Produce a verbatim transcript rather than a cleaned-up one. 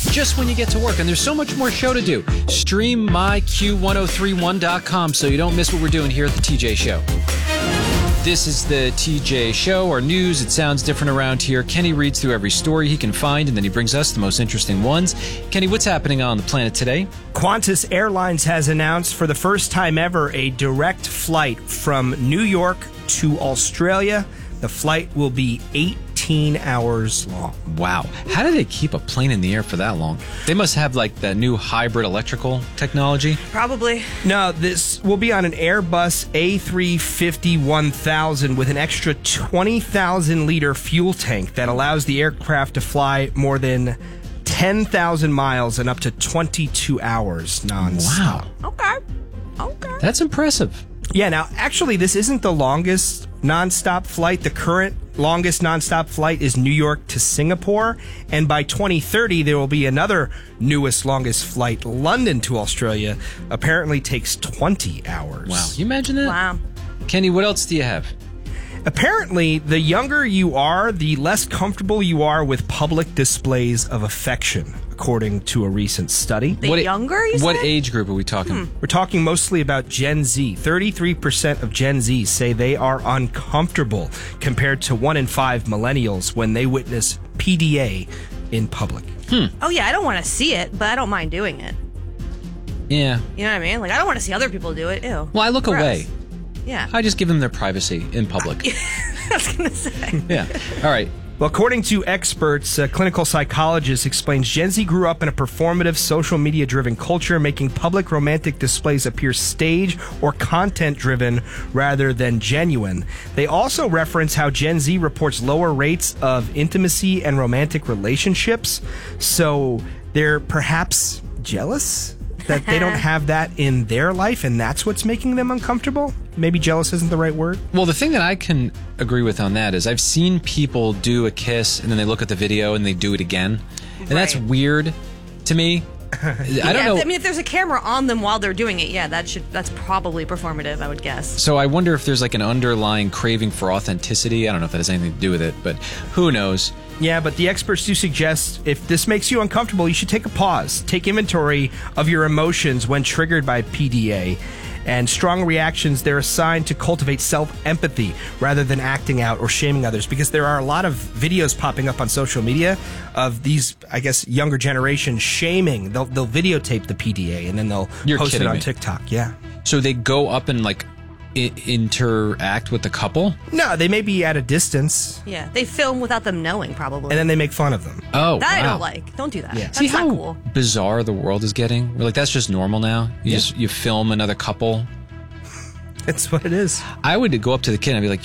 just when you get to work. And there's so much more show to do. Stream my Q ten thirty-one dot com so you don't miss what we're doing here at the T J Show. This is the T J Show, our news. It sounds different around here. Kenny reads through every story he can find, and then he brings us the most interesting ones. Kenny, what's happening on the planet today? Qantas Airlines has announced for the first time ever a direct flight from New York to Australia. The flight will be eighteen hours long. Wow. How do they keep a plane in the air for that long? They must have like the new hybrid electrical technology. Probably. No, this will be on an Airbus A three fifty one thousand with an extra twenty thousand liter fuel tank that allows the aircraft to fly more than ten thousand miles in up to twenty-two hours nonstop. Wow. Okay. Okay. That's impressive. Yeah, now, actually, this isn't the longest nonstop flight. The current longest nonstop flight is New York to Singapore. And by twenty thirty, there will be another newest, longest flight, London to Australia. Apparently takes twenty hours. Wow. Can you imagine that? Wow. Kenny, what else do you have? Apparently, the younger you are, the less comfortable you are with public displays of affection, according to a recent study. The what, younger, you What said? age group are we talking? We're talking mostly about Gen Z. thirty-three percent of Gen Z say they are uncomfortable compared to one in five millennials when they witness P D A in public. Hmm. Oh, yeah, I don't want to see it, but I don't mind doing it. Yeah. You know what I mean? Like, I don't want to see other people do it. Ew. Well, I look Gross. away. Yeah. I just give them their privacy in public. I was going to say. Yeah. All right. Well, according to experts, a clinical psychologist explains Gen Z grew up in a performative, social media-driven culture, making public romantic displays appear staged or content-driven rather than genuine. They also reference how Gen Z reports lower rates of intimacy and romantic relationships, so they're perhaps jealous that they don't have that in their life, and that's what's making them uncomfortable. Maybe jealous isn't the right word. Well, the thing that I can agree with on that is I've seen people do a kiss and then they look at the video and they do it again. And that's Right. weird to me. I don't yeah, know. I mean, if there's a camera on them while they're doing it, yeah, that should that's probably performative, I would guess. So I wonder if there's like an underlying craving for authenticity. I don't know if that has anything to do with it, but who knows? Yeah, but the experts do suggest if this makes you uncomfortable, you should take a pause. Take inventory of your emotions when triggered by P D A. And strong reactions, they're assigned to cultivate self-empathy rather than acting out or shaming others. Because there are a lot of videos popping up on social media of these, I guess, younger generation shaming. They'll, they'll videotape the P D A and then they'll You're post it kidding on me. TikTok. Yeah. So they go up and like I- interact with the couple? No, they may be at a distance, Yeah, they film without them knowing, probably. and then they make fun of them. Oh, that I wow. don't like. Don't do that. Yeah. That's See not how cool. bizarre the world is getting? We're like, that's just normal now? You Yeah. just you film another couple? That's what it is. I would go up to the kid and I'd be like,